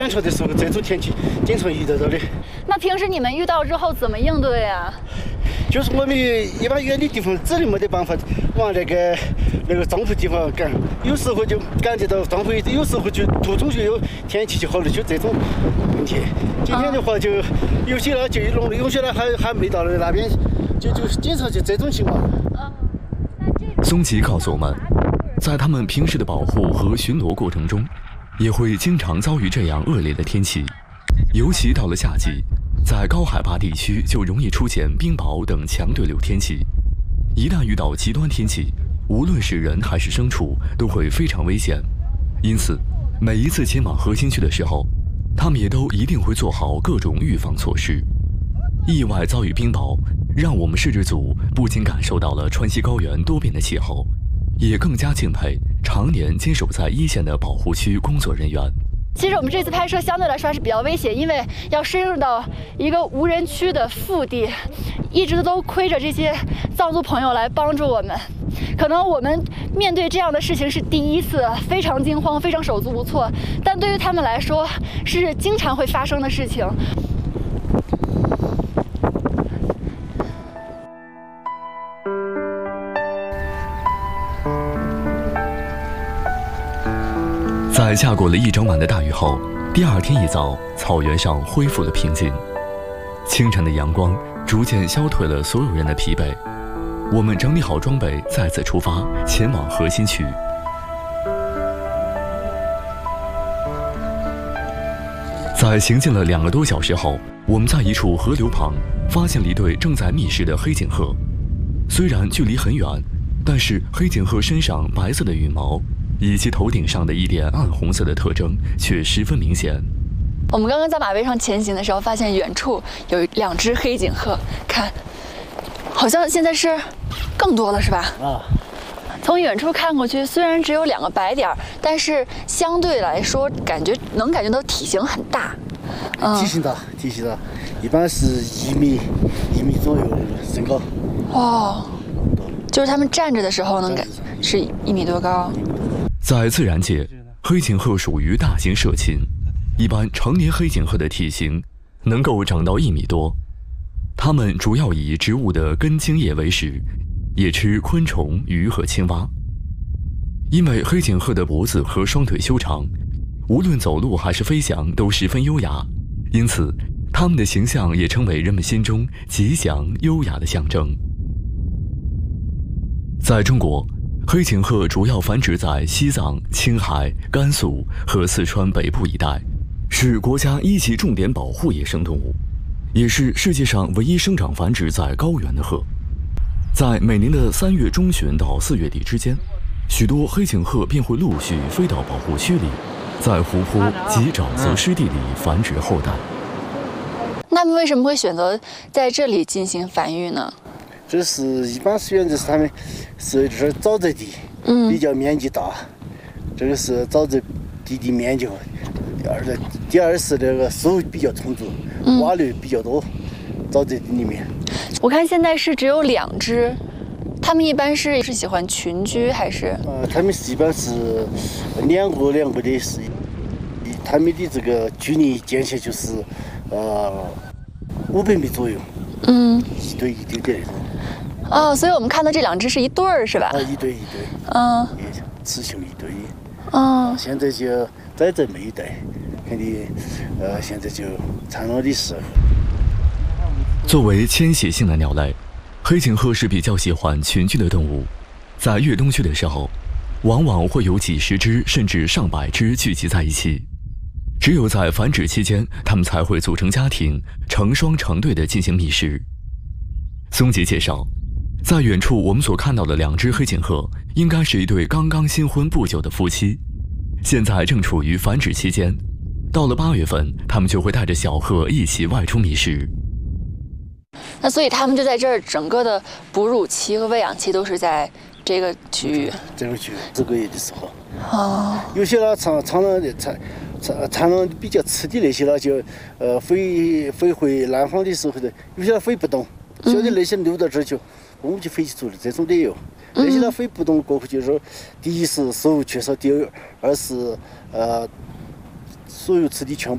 检查的时候，这种天气经常遇得到的。 那平时你们遇到之后怎么应对啊？ 就是我们一般远的地方，只能没得办法往那个帐篷地方赶。有时候就赶得到帐篷，有时候就途中就有天气就好了，就这种问题。今天的话就有些呢就弄了，有些呢还没到那边，就经常就这种情况。 松吉告诉我们，在他们平时的保护和巡逻过程中，也会经常遭遇这样恶劣的天气，尤其到了夏季。在高海拔地区就容易出现冰雹等强对流天气，一旦遇到极端天气，无论是人还是牲畜都会非常危险。因此，每一次前往核心区的时候，他们也都一定会做好各种预防措施。意外遭遇冰雹，让我们摄制组不仅感受到了川西高原多变的气候，也更加敬佩常年坚守在一线的保护区工作人员。 其实我们这次拍摄相对来说还是比较危险，因为要深入到一个无人区的腹地，一直都亏着这些藏族朋友来帮助我们。可能我们面对这样的事情是第一次，非常惊慌，非常手足无措，但对于他们来说是经常会发生的事情。 在下过了一整晚的大雨后，第二天一早，草原上恢复了平静。清晨的阳光逐渐消退了所有人的疲惫。我们整理好装备，再次出发，前往核心区。在行进了2个多小时后，我们在一处河流旁发现了一对正在觅食的黑颈鹤。虽然距离很远，但是黑颈鹤身上白色的羽毛以及头顶上的一点暗红色的特征却十分明显。 我们刚刚在马背上前行的时候，发现远处有2只黑颈鹤，看，好像现在是更多了，是吧？啊。从远处看过去，虽然只有2个白点，但是相对来说，能感觉到体型很大。 体型大，一般是1米左右身高。 哦，就是他们站着的时候是1米多高。 在自然界，黑颈鹤属于大型社禽，一般成年黑颈鹤的体型能够长到1米多。它们主要以植物的根茎叶为食，也吃昆虫、鱼和青蛙。因为黑颈鹤的脖子和双腿修长，无论走路还是飞翔都十分优雅，因此它们的形象也成为人们心中吉祥优雅的象征。在中国，黑颈鹤主要繁殖在西藏、青海、甘肃和四川北部一带，是国家1级重点保护野生动物，也是世界上唯一生长繁殖在高原的鹤。在每年的3月中旬到4月底之间，许多黑颈鹤便会陆续飞到保护区里，在湖泊及沼泽湿地里繁殖后代。 那么为什么会选择在这里进行繁育呢？ 这是一般选择是他们是这是沼泽地，比较面积大，这个是沼泽地的面积好。第二是这个食物比较充足，蛙类比较多，沼泽地里面。 我看现在是只有2只，他们一般是喜欢群居还是？ 他们一般是两个的是，他们的这个距离间隙就是500米左右，一对的那种。 哦，所以我们看到这2只是一对儿，是吧？ 一对，雌雄一对。现在就在这没一代，肯定现在就产卵的时候。 作为迁徙性的鸟类，黑颈鹤是比较喜欢群居的动物。在越冬区的时候，往往会有几十只甚至上百只聚集在一起。只有在繁殖期间，它们才会组成家庭，成双成对地进行觅食。松吉介绍，在远处我们所看到的2只黑颈鹤，应该是一对刚刚新婚不久的夫妻，现在正处于繁殖期间。到了8月份，它们就会带着小鹤一起外出觅食。 那所以他们就在这儿，整个的哺乳期和喂养期都是在这个区域。 这个月的时候。有些呢产卵比较迟的那些呢，就飞回南方的时候的，有些飞不动，晓得那些溜到这儿去，我们就飞起走了，这种也有。那些呢飞不动过后，就是说，第一是食物缺少，第二是所有吃的全部